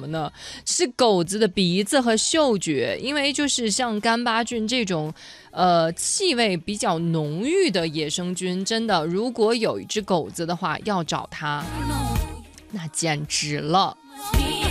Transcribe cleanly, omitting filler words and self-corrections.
么呢？是狗子的鼻子和嗅觉，因为就是像干巴菌这种气味比较浓郁的野生菌，真的如果有一只狗子的话要找它那简直了。